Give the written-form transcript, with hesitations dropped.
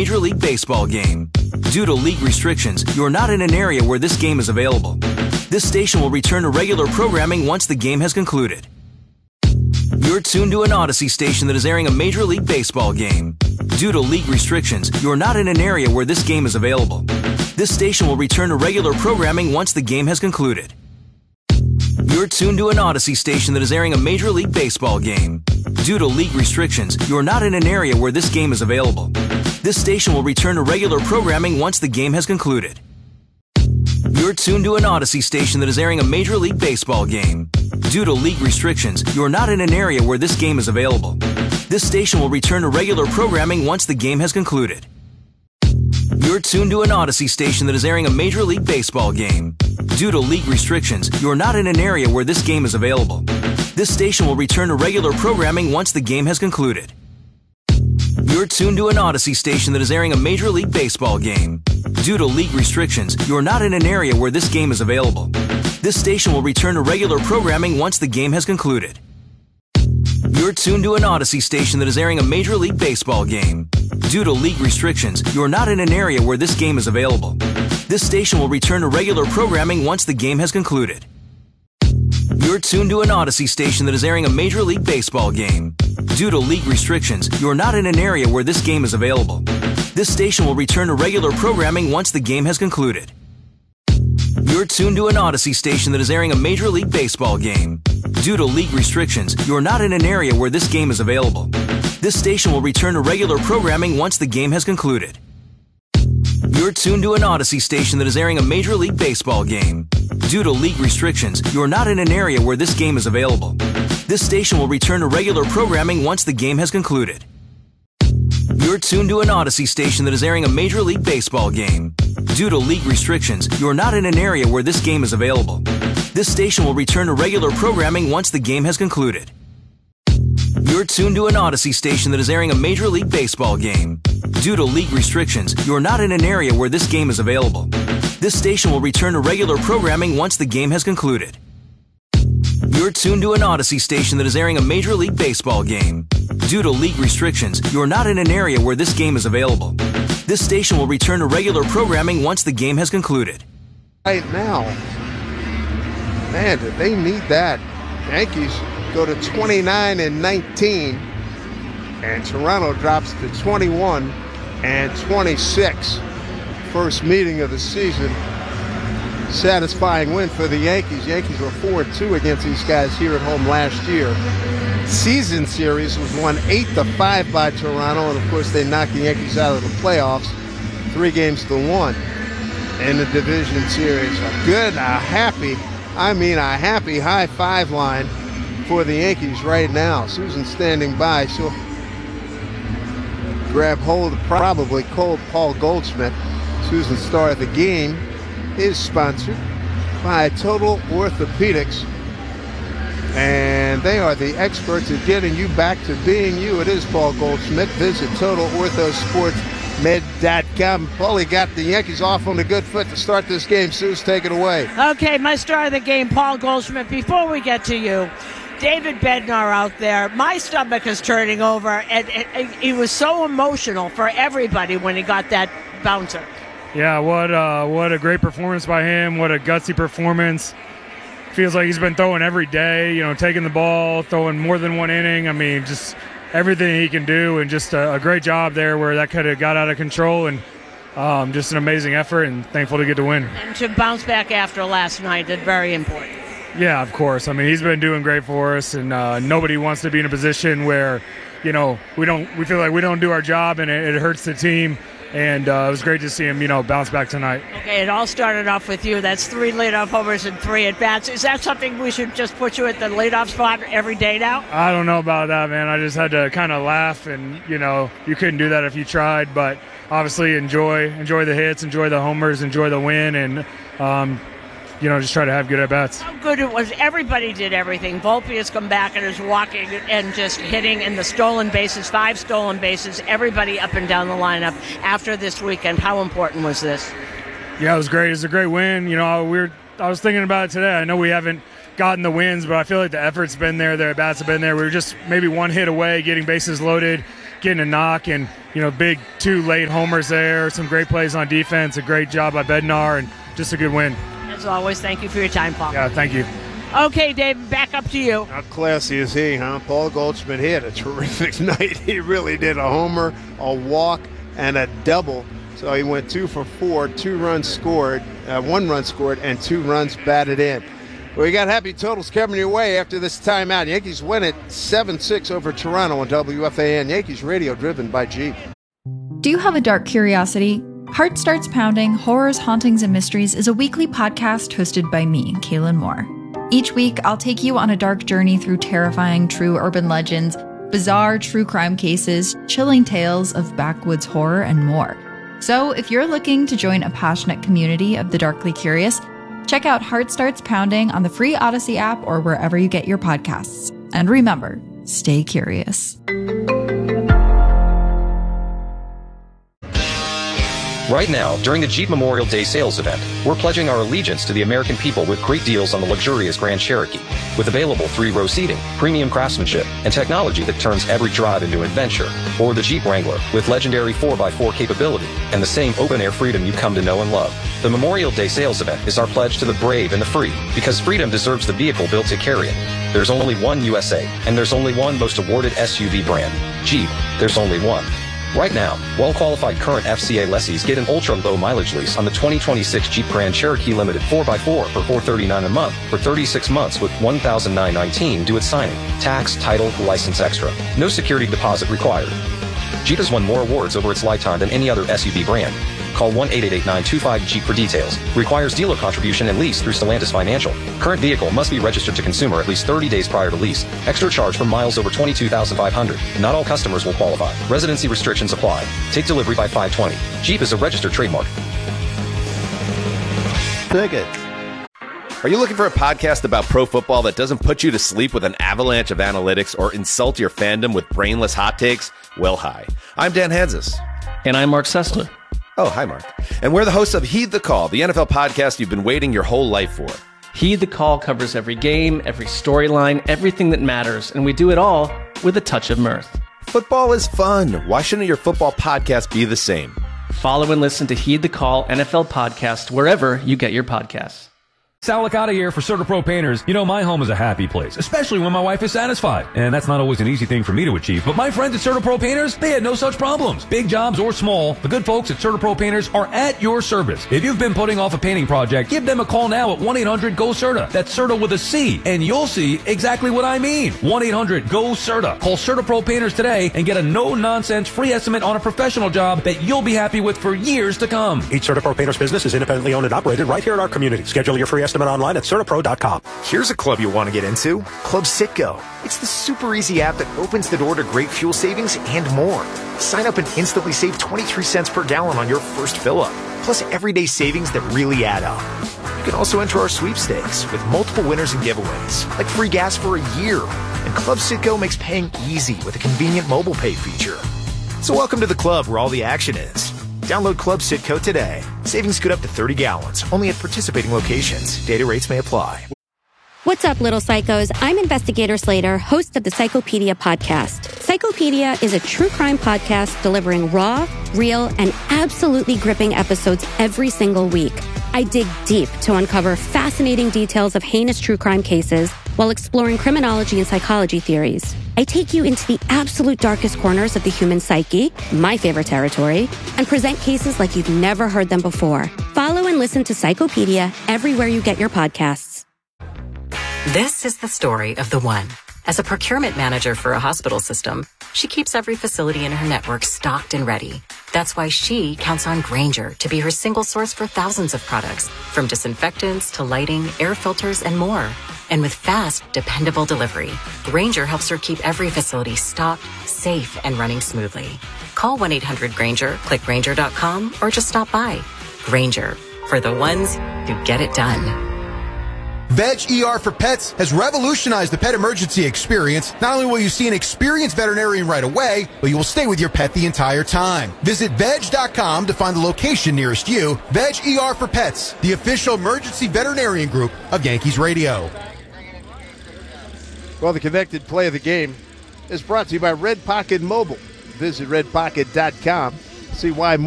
Major League Baseball game. Due to league restrictions, you are not in an area where this game is available. This station will return to regular programming once the game has concluded. You're tuned to an Odyssey station that is airing a Major League Baseball game. Due to league restrictions, you are not in an area where this game is available. This station will return to regular programming once the game has concluded. You're tuned to an Odyssey station that is airing a Major League Baseball game. Due to league restrictions, you are not in an area where this game is available. This station will return to regular programming once the game has concluded. You're tuned to an Odyssey station that is airing a Major League Baseball game. Due to league restrictions, you are not in an area where this game is available. This station will return to regular programming once the game has concluded. You're tuned to an Odyssey station that is airing a Major League Baseball game. Due to league restrictions, you are not in an area where this game is available. This station will return to regular programming once the game has concluded. You're tuned to an Odyssey station that is airing a Major League Baseball game. Due to league restrictions, you are not in an area where this game is available. This station will return to regular programming once the game has concluded. You're tuned to an Odyssey station that is airing a Major League Baseball game. Due to league restrictions, you are not in an area where this game is available. This station will return to regular programming once the game has concluded. You're tuned to an Odyssey station that is airing a Major League Baseball game. Due to league restrictions, you are not in an area where this game is available. This station will return to regular programming once the game has concluded. You're tuned to an Odyssey station that is airing a Major League Baseball game. Due to league restrictions, you are not in an area where this game is available. This station will return to regular programming once the game has concluded. You're tuned to an Odyssey station that is airing a Major League Baseball game. Due to league restrictions, you are not in an area where this game is available. This station will return to regular programming once the game has concluded. You're tuned to an Odyssey station that is airing a Major League Baseball game. Due to league restrictions, you are not in an area where this game is available. This station will return to regular programming once the game has concluded. You're tuned to an Odyssey station that is airing a Major League Baseball game. Due to league restrictions, you are not in an area where this game is available. This station will return to regular programming once the game has concluded. You're tuned to an Odyssey station that is airing a Major League Baseball game. Due to league restrictions, you are not in an area where this game is available. This station will return to regular programming once the game has concluded. Right now, man, did they need that? Yankees go to 29-19, and Toronto drops to 21-26. First meeting of the season. Satisfying win for the Yankees. Yankees were 4-2 against these guys here at home last year. Season series was won 8-5 by Toronto, and of course they knocked the Yankees out of the playoffs 3-1 in the division series. A happy high five line for the Yankees right now. Susan standing by. She'll grab hold of probably cold Paul Goldschmidt. Susan's star of the game is sponsored by Total Orthopedics, and they are the experts at getting you back to being you. It is Paul Goldschmidt. Visit TotalOrthoSportsMed.com. Paulie got the Yankees off on a good foot to start this game. Suze, take it away. Okay, my star of the game, Paul Goldschmidt. Before we get to you, David Bednar out there, my stomach is turning over, and he was so emotional for everybody when he got that bouncer. Yeah, what a great performance by him. What a gutsy performance. Feels like he's been throwing every day, taking the ball, throwing more than one inning. I mean, just everything he can do, and just a great job there where that could have got out of control, and just an amazing effort, and thankful to get the win. And to bounce back after last night is very important. Yeah, of course. I mean, he's been doing great for us, and nobody wants to be in a position where, we feel like we don't do our job and it hurts the team. And it was great to see him, bounce back tonight. Okay, it all started off with you. That's 3 leadoff homers and 3 at-bats. Is that something we should just put you at the leadoff spot every day now? I don't know about that, man. I just had to kind of laugh, and, you couldn't do that if you tried. But obviously enjoy the hits, enjoy the homers, enjoy the win, and, just try to have good at-bats. How good it was. Everybody did everything. Volpe has come back and is walking and just hitting in the stolen bases, 5 stolen bases, everybody up and down the lineup after this weekend. How important was this? Yeah, it was great. It was a great win. I was thinking about it today. I know we haven't gotten the wins, but I feel like the effort's been there. The at-bats have been there. We were just maybe one hit away, getting bases loaded, getting a knock, and big 2 late homers there, some great plays on defense, a great job by Bednar, and just a good win. As always, thank you for your time, Paul. Yeah, thank you. Okay, Dave, back up to you. How classy is he, huh? Paul Goldschmidt, he had a terrific night. He really did. A homer, a walk, and a double. So he went 2 for 4, 2 runs scored, 1 run scored, and 2 runs batted in. We got happy totals coming your way after this timeout. Yankees win it 7-6 over Toronto on WFAN. Yankees radio driven by Jeep. Do you have a dark curiosity? Heart Starts Pounding, Horrors, Hauntings, and Mysteries is a weekly podcast hosted by me, Kaylin Moore. Each week, I'll take you on a dark journey through terrifying true urban legends, bizarre true crime cases, chilling tales of backwoods horror, and more. So if you're looking to join a passionate community of the darkly curious, check out Heart Starts Pounding on the free Odyssey app or wherever you get your podcasts. And remember, stay curious. Right now, during the Jeep Memorial Day sales event, we're pledging our allegiance to the American people with great deals on the luxurious Grand Cherokee. With available 3-row seating, premium craftsmanship, and technology that turns every drive into an adventure. Or the Jeep Wrangler, with legendary 4x4 capability and the same open-air freedom you've come to know and love. The Memorial Day sales event is our pledge to the brave and the free, because freedom deserves the vehicle built to carry it. There's only one USA, and there's only one most awarded SUV brand. Jeep, there's only one. Right now, well-qualified current FCA lessees get an ultra-low mileage lease on the 2026 Jeep Grand Cherokee Limited 4x4 for $439 a month for 36 months with $1,919 due at signing. Tax, title, license extra. No security deposit required. Jeep has won more awards over its lifetime than any other SUV brand. Call 1-888-925-JEEP for details. Requires dealer contribution and lease through Stellantis Financial. Current vehicle must be registered to consumer at least 30 days prior to lease. Extra charge for miles over 22,500. Not all customers will qualify. Residency restrictions apply. Take delivery by 5/20. Jeep is a registered trademark. Tickets. Are you looking for a podcast about pro football that doesn't put you to sleep with an avalanche of analytics or insult your fandom with brainless hot takes? Well, hi. I'm Dan Hansis. And I'm Mark Sessler. Oh, hi, Mark. And we're the hosts of Heed the Call, the NFL podcast you've been waiting your whole life for. Heed the Call covers every game, every storyline, everything that matters, and we do it all with a touch of mirth. Football is fun. Why shouldn't your football podcast be the same? Follow and listen to Heed the Call NFL podcast wherever you get your podcasts. Sal Licata here for CertaPro Painters. You know, my home is a happy place, especially when my wife is satisfied. And that's not always an easy thing for me to achieve. But my friends at CertaPro Painters, they had no such problems. Big jobs or small, the good folks at CertaPro Painters are at your service. If you've been putting off a painting project, give them a call now at 1-800-GO-CERTA. That's CERTA with a C. And you'll see exactly what I mean. 1-800-GO-CERTA. Call CertaPro Painters today and get a no-nonsense free estimate on a professional job that you'll be happy with for years to come. Each CertaPro Painters business is independently owned and operated right here in our community. Schedule your free estimate online at CertaPro.com. Here's a club you want to get into, Club Citgo. It's the super easy app that opens the door to great fuel savings and more. Sign up and instantly save 23 cents per gallon on your first fill-up, plus everyday savings that really add up. You can also enter our sweepstakes with multiple winners and giveaways, like free gas for a year. And Club Citgo makes paying easy with a convenient mobile pay feature. So welcome to the club where all the action is. Download Club Citgo today. Savings good up to 30 gallons, only at participating locations. Data rates may apply. What's up, little psychos? I'm Investigator Slater, host of the Psychopedia podcast. Psychopedia is a true crime podcast delivering raw, real, and absolutely gripping episodes every single week. I dig deep to uncover fascinating details of heinous true crime cases while exploring criminology and psychology theories. I take you into the absolute darkest corners of the human psyche, my favorite territory, and present cases like you've never heard them before. Follow and listen to Psychopedia everywhere you get your podcasts. This is the story of the one. As a procurement manager for a hospital system, she keeps every facility in her network stocked and ready. That's why she counts on Grainger to be her single source for thousands of products, from disinfectants to lighting, air filters, and more. And with fast, dependable delivery, Grainger helps her keep every facility stocked, safe, and running smoothly. Call 1-800-GRAINGER, click Grainger.com, or just stop by. Grainger, for the ones who get it done. Veg ER for Pets has revolutionized the pet emergency experience. Not only will you see an experienced veterinarian right away, but you will stay with your pet the entire time. Visit veg.com to find the location nearest you. Veg ER for Pets, the official emergency veterinarian group of Yankees Radio. Well, the connected play of the game is brought to you by Red Pocket Mobile. Visit redpocket.com. See why